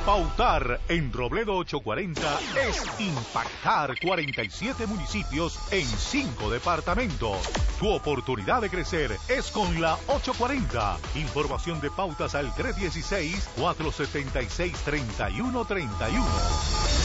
Pautar en Robledo 840 es impactar 47 municipios en 5 departamentos. Tu oportunidad de crecer es con la 840. Información de pautas al 316-476-3131.